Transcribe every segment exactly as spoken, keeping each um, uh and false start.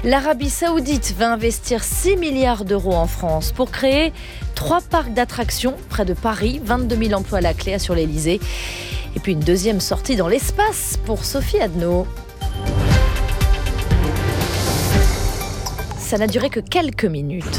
L'Arabie Saoudite va investir six milliards d'euros en France pour créer trois parcs d'attractions près de Paris, vingt-deux mille emplois à la clé sur l'Elysée. Et puis une deuxième sortie dans l'espace pour Sophie Adno. Ça n'a duré que quelques minutes.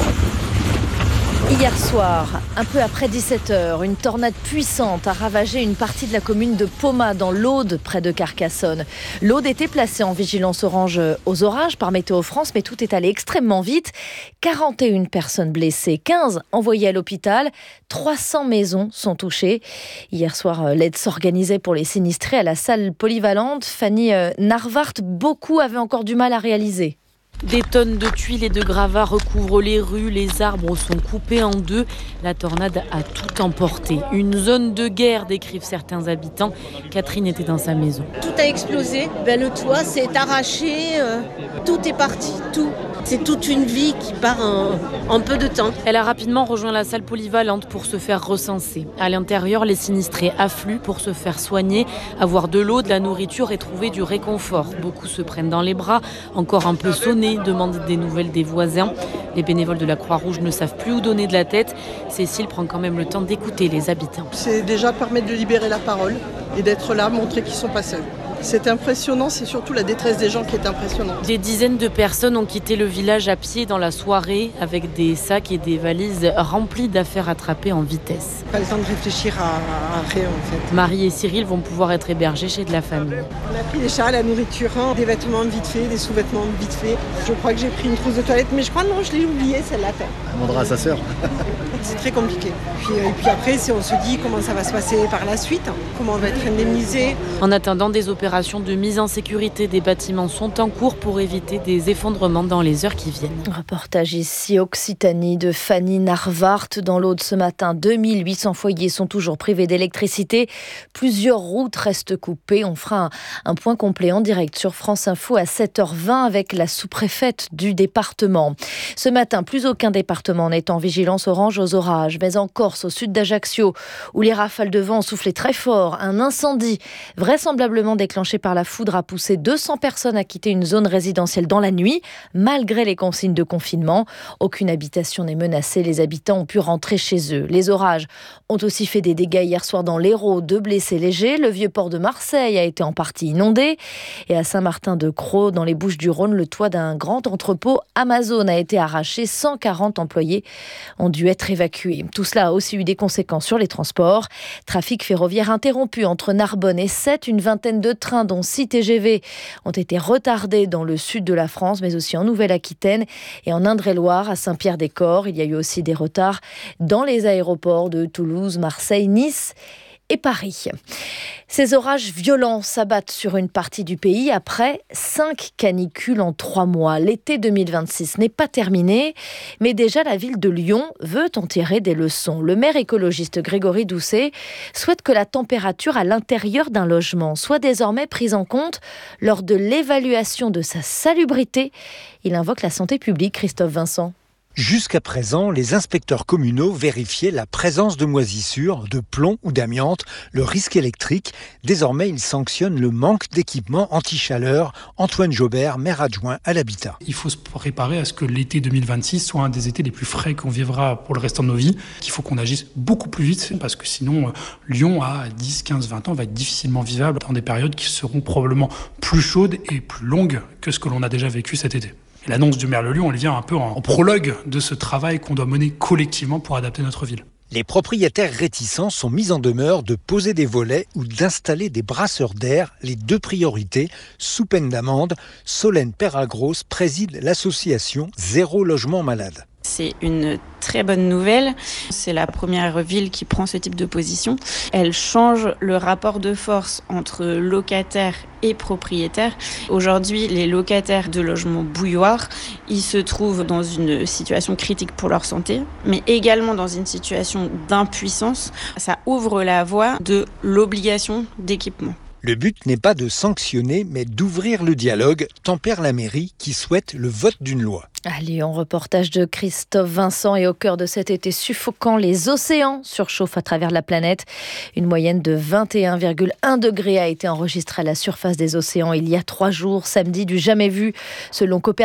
Hier soir, un peu après dix-sept heures, une tornade puissante a ravagé une partie de la commune de Pomat dans l'Aude, près de Carcassonne. L'Aude était placée en vigilance orange aux orages par Météo France, mais tout est allé extrêmement vite. quarante et une personnes blessées, quinze envoyées à l'hôpital, trois cents maisons sont touchées. Hier soir, l'aide s'organisait pour les sinistrés à la salle polyvalente. Fanny Narvart, beaucoup avaient encore du mal à réaliser. Des tonnes de tuiles et de gravats recouvrent les rues, les arbres sont coupés en deux. La tornade a tout emporté. Une zone de guerre, décrivent certains habitants. Catherine était dans sa maison. Tout a explosé, ben, le toit s'est arraché, euh, tout est parti, tout. C'est toute une vie qui part en, en peu de temps. Elle a rapidement rejoint la salle polyvalente pour se faire recenser. À l'intérieur, les sinistrés affluent pour se faire soigner, avoir de l'eau, de la nourriture et trouver du réconfort. Beaucoup se prennent dans les bras, encore un peu sonnés, demandent des nouvelles des voisins. Les bénévoles de la Croix-Rouge ne savent plus où donner de la tête. Cécile prend quand même le temps d'écouter les habitants. C'est déjà permettre de libérer la parole et d'être là, montrer qu'ils ne sont pas seuls. C'est impressionnant, c'est surtout la détresse des gens qui est impressionnante. Des dizaines de personnes ont quitté le village à pied dans la soirée avec des sacs et des valises remplies d'affaires attrapées en vitesse. Pas le temps de réfléchir à, à rien en fait. Marie et Cyril vont pouvoir être hébergés chez de la famille. On a pris des chats, la nourriture, des vêtements vite fait, des sous-vêtements vite fait. Je crois que j'ai pris une trousse de toilette, mais je crois non, je l'ai oubliée celle-là. Elle demandera à sa sœur. C'est très compliqué. Puis, et puis après, on se dit comment ça va se passer par la suite, comment on va être indemnisé. En attendant, des opérations de mise en sécurité des bâtiments sont en cours pour éviter des effondrements dans les heures qui viennent. Reportage ici Occitanie de Fanny Narvart. Dans l'Aude ce matin, deux mille huit cents foyers sont toujours privés d'électricité. Plusieurs routes restent coupées. On fera un, un point complet en direct sur France Info à sept heures vingt avec la sous-préfète du département. Ce matin, plus aucun département n'est en vigilance orange aux orages. Mais en Corse, au sud d'Ajaccio, où les rafales de vent ont soufflé très fort, un incendie vraisemblablement déclenché par la foudre a poussé deux cents personnes à quitter une zone résidentielle dans la nuit, malgré les consignes de confinement. Aucune habitation n'est menacée, les habitants ont pu rentrer chez eux. Les orages ont aussi fait des dégâts hier soir dans l'Hérault, deux blessés légers. Le vieux port de Marseille a été en partie inondé. Et à Saint-Martin-de-Crau, dans les Bouches-du-Rhône, le toit d'un grand entrepôt Amazon a été arraché. cent quarante employés ont dû être évacués. Tout cela a aussi eu des conséquences sur les transports. Trafic ferroviaire interrompu entre Narbonne et Sète. Une vingtaine de trains, dont six T G V, ont été retardés dans le sud de la France, mais aussi en Nouvelle-Aquitaine et en Indre-et-Loire, à Saint-Pierre-des-Corps. Il y a eu aussi des retards dans les aéroports de Toulouse, Marseille, Nice et Paris. Ces orages violents s'abattent sur une partie du pays après cinq canicules en trois mois. L'été deux mille vingt-six n'est pas terminé, mais déjà la ville de Lyon veut en tirer des leçons. Le maire écologiste Grégory Doucet souhaite que la température à l'intérieur d'un logement soit désormais prise en compte lors de l'évaluation de sa salubrité. Il invoque la santé publique, Christophe Vincent. Jusqu'à présent, les inspecteurs communaux vérifiaient la présence de moisissures, de plomb ou d'amiante, le risque électrique. Désormais, ils sanctionnent le manque d'équipement anti-chaleur. Antoine Jobert, maire adjoint à l'habitat. Il faut se préparer à ce que l'été deux mille vingt-six soit un des étés les plus frais qu'on vivra pour le restant de nos vies. Qu'il faut qu'on agisse beaucoup plus vite parce que sinon, Lyon à dix, quinze, vingt ans va être difficilement vivable dans des périodes qui seront probablement plus chaudes et plus longues que ce que l'on a déjà vécu cet été. Et l'annonce du maire de Lyon, elle vient un peu en prologue de ce travail qu'on doit mener collectivement pour adapter notre ville. Les propriétaires réticents sont mis en demeure de poser des volets ou d'installer des brasseurs d'air, les deux priorités, sous peine d'amende. Solène Peragros préside l'association Zéro Logement Malade. C'est une très bonne nouvelle. C'est la première ville qui prend ce type de position. Elle change le rapport de force entre locataires et propriétaires. Aujourd'hui, les locataires de logements bouilloires, ils se trouvent dans une situation critique pour leur santé, mais également dans une situation d'impuissance. Ça ouvre la voie de l'obligation d'équipement. Le but n'est pas de sanctionner, mais d'ouvrir le dialogue, tempère la mairie qui souhaite le vote d'une loi. À Lyon, reportage de Christophe Vincent. Et au cœur de cet été suffocant, les océans surchauffent à travers la planète. Une moyenne de vingt et un virgule un degrés a été enregistrée à la surface des océans il y a trois jours, samedi, du jamais vu, selon Copernicus.